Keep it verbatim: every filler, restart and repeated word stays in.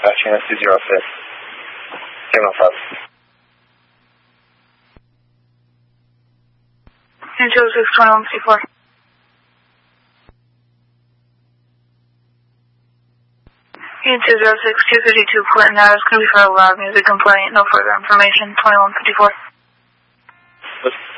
Uh, channel two zero six. Signal five. Unit two oh six, twenty-one fifty-four. Unit two oh six, two fifty-two, Clinton Ave, is going to be for a loud music complaint. No further information, twenty-one fifty-four. Listen.